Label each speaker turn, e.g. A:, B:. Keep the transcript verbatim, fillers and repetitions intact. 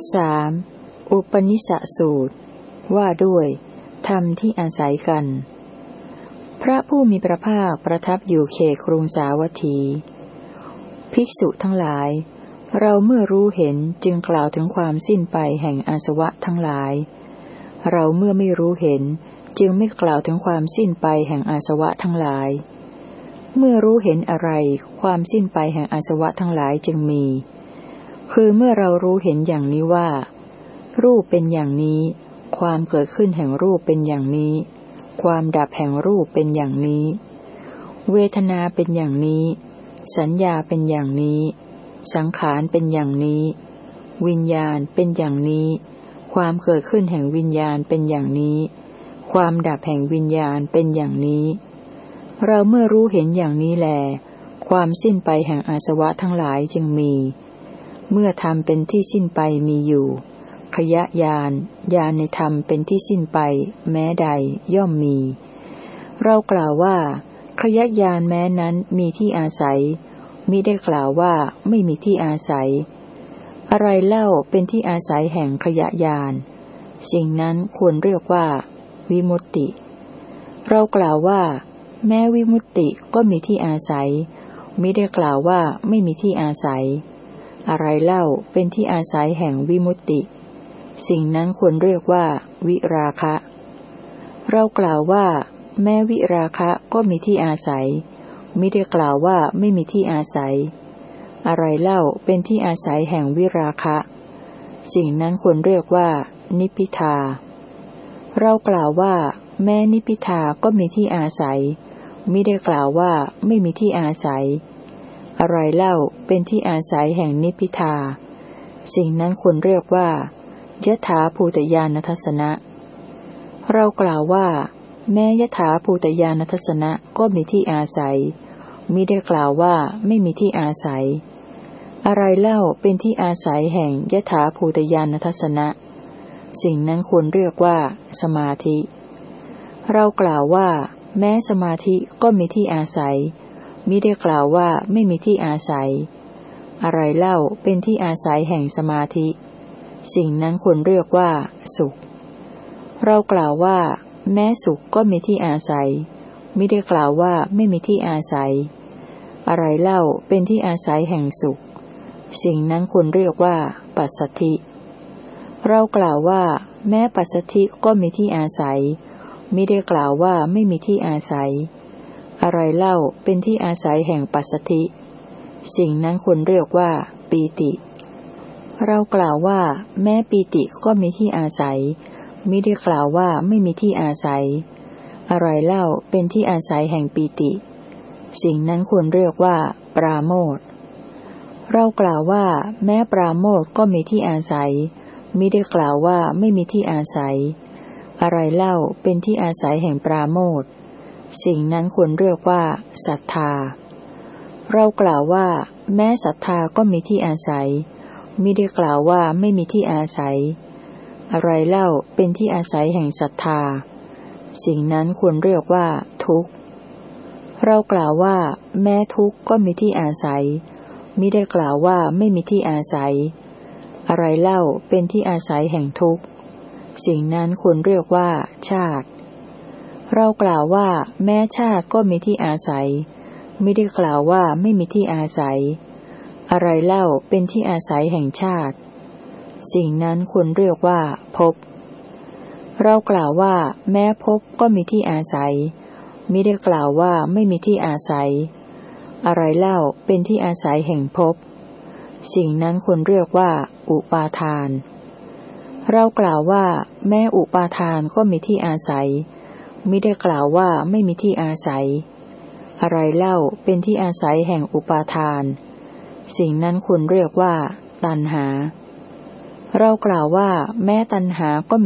A: สามอุปนิสสสูตรว่าด้วยธรรมที่อาศัยกันพระผู้มีพระภาคประทับอยู่เขตกรุงสาวัตถีภิกษุทั้งหลายเราเมื่อรู้เห็นจึงกล่าวถึงความสิ้นไปแห่งอาสวะทั้งหลายเราเมื่อไม่รู้เห็นจึงไม่กล่าวถึงความสิ้นไปแห่งอาสวะทั้งหลายเมื่อรู้เห็นอะไรความสิ้นไปแห่งอาสวะทั้งหลายจึงมีคือเมื่อเรารู้เห็นอย่างนี้ว่ารูปเป็นอย่างนี้ความเกิดขึ้นแห่งรูปเป็นอย่างนี้ความดับแห่งรูปเป็นอย่างนี้เวทนาเป็นอย่างนี้สัญญาเป็นอย่างนี้สังขารเป็นอย่างนี้วิญญาณเป็นอย่างนี้ความเกิดขึ้นแห่งวิญญาณเป็นอย่างนี้ความดับแห่งวิญญาณเป็นอย่างนี้เราเมื่อรู้เห็นอย่างนี้แลความสิ้นไปแห่งอาสวะทั้งหลายจึงมีเมื่อธรรมเป็นที่สิ้นไปมีอยู่ขยะญาณญาณในธรรมเป็นที่สิ้นไปแม้ใดย่อมมีเรากล่าวว่าขยะญาณแม้นั้นมีที่อาศัยมิได้กล่าวว่าไม่มีที่อาศัยอะไรเล่าเป็นที่อาศัยแห่งขยะญาณสิ่งนั้นควรเรียกว่าวิมุตติเรากล่าวว่าแม้วิมุตติก็มีที่อาศัยมิได้กล่าวว่าไม่มีที่อาศัยอะไรเล่าเป็นที่อาศัยแห่งวิมุตติสิ่งนั้นควรเรียกว่าวิราคะเรากล่าวว่าแม้วิราคะก็มีที่อาศัยมิได้กล่าวว่าไม่มีที่อาศัยอะไรเล่าเป็นที่อาศัยแห่งวิราคะสิ่งนั้นควรเรียกว่านิพพิทาเรากล่าวว่าแม้นิพพิทาก็มีที่อาศัยมิได้กล่าวว่าไม่มีที่อาศัยอะไรเล่าเป็นที่อาศัยแห่งนิพพิทาสิ่งนั้นควรเรียกว่ายถาภูตญาณทัสสนะเรากล่าวว่าแม้ยถาภูตญาณทัสสนะก็มีที่อาศัยมิได้กล่าวว่าไม่มีที่อาศัยอะไรเล่าเป็นที่อาศัยแห่งยถาภูตญาณทัสสนะสิ่งนั้นควรเรียกว่าสมาธิเรากล่าวว่าแม้สมาธิก็มีที่อาศัยมิได้กล่าวว่าไม่มีที่อาศัยอะไรเล่าเป็นที่อาศัยแห่งสมาธิสิ่งนั้นควรเรียกว่าสุขเรากล่าวว่าแม้สุขก็มีที่อาศัยมิได้กล่าวว่าไม่มีที่อาศัยอะไรเล่าเป็นที่อาศัยแห่งสุขสิ่งนั้นควรเรียกว่าปัสสัทธิเรากล่าวว่าแม้ปัสสัทธิก็มีที่อาศัยมิได้กล่าวว่าไม่มีที่อาศัยอะไรเล่าเป็นที่อาศัยแห่งปัสสัทธิสิ่งนั้นควรเรียกว่าปีติเรากล่าวว่าแม้ปีติก็มีที่อาศัยมิได้กล่าวว่าไม่มีที่อาศัยอะไรเล่าเป็นที่อาศัยแห่งปีติสิ่งนั้นควรเรียกว่าปราโมทย์เรากล่าวว่าแม้ปราโมทย์ก็มีที่อาศัยมิได้กล่าวว่าไม่มีที่อาศัยอะไรเล่าเป็นที่อาศัยแห่งปราโมทย์สิ่งนั้นควรเรียกว่าศรัทธาเรากล่าวว่าแม้ศรัทธาก็มีที่อาศัยมิได้กล่าวว่าไม่มีที่อาศัยอะไรเล่าเป็นที่อาศัยแห่งศรัทธาสิ่งนั้นควรเรียกว่าทุกข์เรากล่าวว่าแม้ทุกข์ก็มีที่อาศัยมิได้กล่าวว่าไม่มีที่อาศัยอะไรเล่าเป็นที่อาศัยแห่งทุกข์สิ่งนั้นควรเรียกว่าชาติเรากล่าวว่าแม้ชาติก็มีที่อาศัยมิได้กล่าวว่าไม่มีที่อาศัยอะไรเล่าเป็นที่อาศัยแห่งชาติสิ่งนั้นควรเรียกว่าภพเรากล่าวว่าแม้ภพก็มีที่อาศัยมิได้กล่าวว่าไม่มีที่อาศัยอะไรเล่าเป็นที่อาศัยแห่งภพสิ่งนั้นควรเรียกว่าอุปาทานเรากล่าวว่าแม้อุปาทานก็มีที่อาศัยมิได้กล่าวว่าไม่มีที่อาศัยอะไรเล่าเป็นที่อาศัยแห่งอุปาทานสิ่งนั้นควรเรียกว่าตัณหาเรากล่าวว่าแม้ตัณหาก็